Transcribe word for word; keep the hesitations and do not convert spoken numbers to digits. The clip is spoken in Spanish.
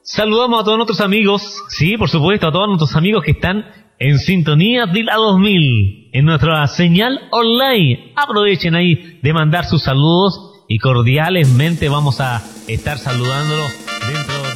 Saludamos a todos nuestros amigos, sí, por supuesto, a todos nuestros amigos que están en sintonía de la dos mil, en nuestra señal online. Aprovechen ahí de mandar sus saludos y cordialmente vamos a estar saludándolos dentro